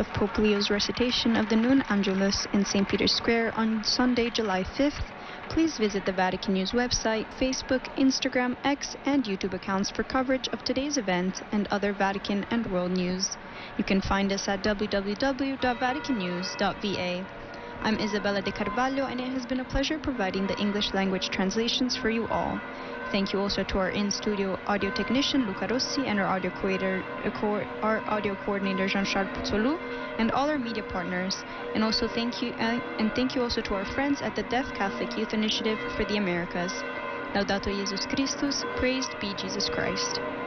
of Pope Leo's recitation of the Noon Angelus in St. Peter's Square on Sunday, July 5th, please visit the Vatican News website, Facebook, Instagram, X, and YouTube accounts for coverage of today's event and other Vatican and world news. You can find us at www.vaticannews.va. I'm Isabella de Carvalho, and it has been a pleasure providing the English language translations for you all. Thank you also to our in-studio audio technician Luca Rossi and our audio coordinator Jean-Charles Puzzolou and all our media partners. And thank you also to our friends at the Deaf Catholic Youth Initiative for the Americas. Laudato Jesus Christus, praised be Jesus Christ.